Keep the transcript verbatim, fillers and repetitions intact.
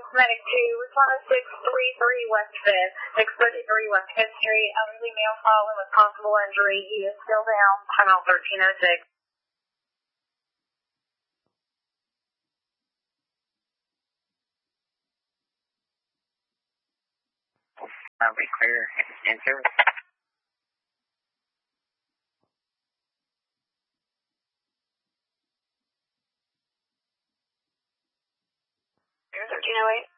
Medic two, respondent six thirty-three West fifth, six thirty-three West fifth Street, elderly male following with possible injury. He is still down, timeout thirteen oh six. Uh, we clear in service. thirteen oh eight.